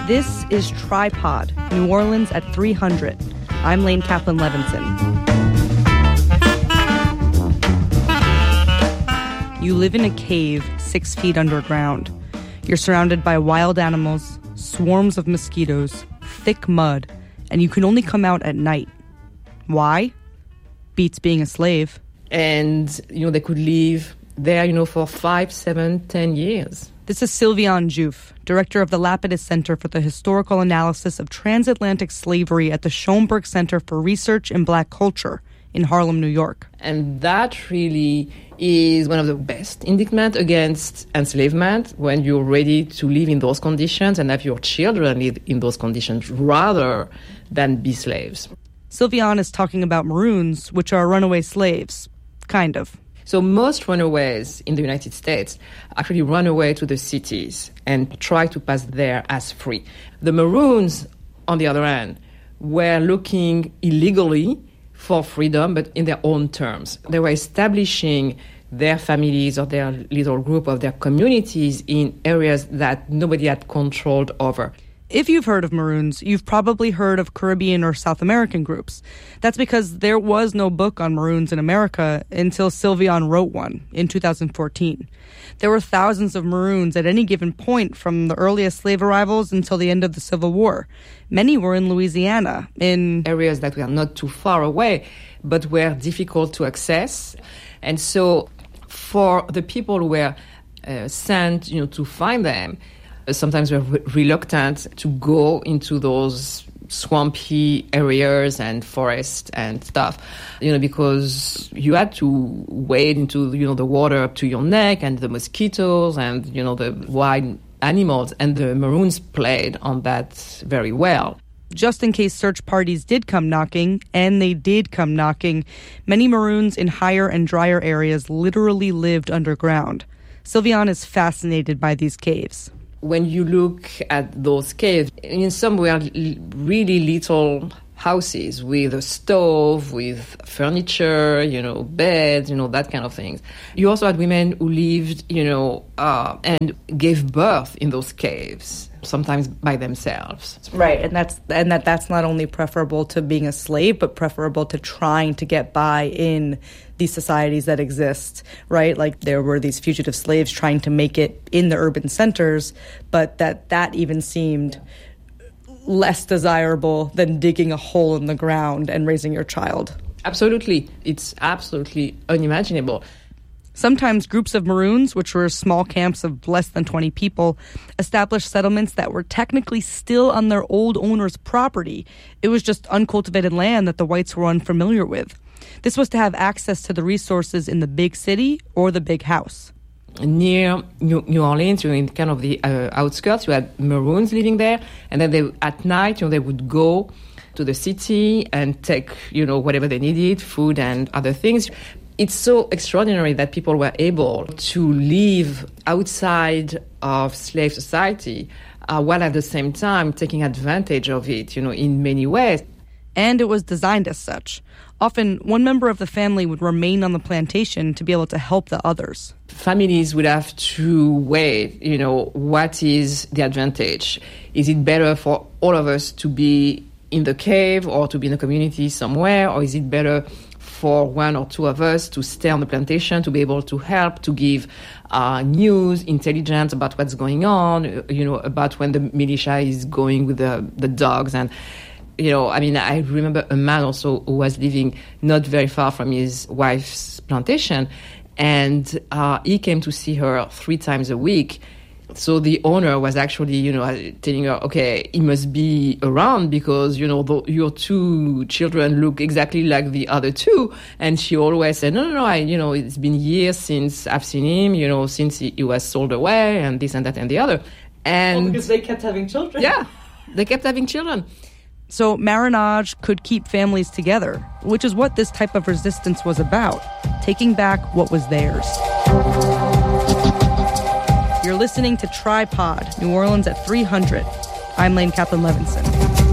This is Tripod, New Orleans at 300. I'm Lane Kaplan Levinson. You live in a cave 6 feet underground. You're surrounded by wild animals, swarms of mosquitoes, thick mud, and you can only come out at night. Why? Beats being a slave. And, they could live there, for 5, 7, 10 years. This is Sylviane Diouf, director of the Lapidus Center for the Historical Analysis of Transatlantic Slavery at the Schomburg Center for Research in Black Culture in Harlem, New York. And that really is one of the best indictment against enslavement, when you're ready to live in those conditions and have your children live in those conditions rather than be slaves. Sylviane is talking about Maroons, which are runaway slaves. Kind of. So most runaways in the United States actually run away to the cities and try to pass there as free. The Maroons, on the other hand, were looking illegally for freedom, but in their own terms. They were establishing their families or their little group of their communities in areas that nobody had controlled over. If you've heard of Maroons, you've probably heard of Caribbean or South American groups. That's because there was no book on Maroons in America until Sylviane wrote one in 2014. There were thousands of Maroons at any given point from the earliest slave arrivals until the end of the Civil War. Many were in Louisiana, in areas that were not too far away, but were difficult to access. And so for the people who were sent, to find them, sometimes we're reluctant to go into those swampy areas and forests and stuff, because you had to wade into, the water up to your neck and the mosquitoes and, the wild animals. And the Maroons played on that very well. Just in case search parties did come knocking, and they did come knocking, many Maroons in higher and drier areas literally lived underground. Sylviane is fascinated by these caves. When you look at those caves, in some were really little houses with a stove, with furniture, beds, that kind of things. You also had women who lived, and gave birth in those caves, sometimes by themselves. Right, and that's not only preferable to being a slave, but preferable to trying to get by in these societies that exist, right? Like there were these fugitive slaves trying to make it in the urban centers, but that even seemed less desirable than digging a hole in the ground and raising your child. Absolutely. It's absolutely unimaginable. Sometimes groups of Maroons, which were small camps of less than 20 people, established settlements that were technically still on their old owner's property. It was just uncultivated land that the whites were unfamiliar with. This was to have access to the resources in the big city or the big house. Near New Orleans, in kind of the outskirts, you had Maroons living there, and then at night, they would go to the city and take, whatever they needed, food and other things. It's so extraordinary that people were able to live outside of slave society while at the same time taking advantage of it, in many ways. And it was designed as such. Often, one member of the family would remain on the plantation to be able to help the others. Families would have to weigh, what is the advantage? Is it better for all of us to be in the cave or to be in a community somewhere? Or is it better for one or two of us to stay on the plantation, to be able to help, to give news, intelligence about what's going on, about when the militia is going with the dogs. And I remember a man also who was living not very far from his wife's plantation, and he came to see her 3 times a week. So the owner was actually, telling her, okay, he must be around because, your 2 children look exactly like the other 2. And she always said, no, it's been years since I've seen him, since he was sold away and this and that and the other. And because they kept having children. Yeah, they kept having children. So marriage could keep families together, which is what this type of resistance was about, taking back what was theirs. You're listening to Tripod, New Orleans at 300. I'm Lane Kaplan Levinson.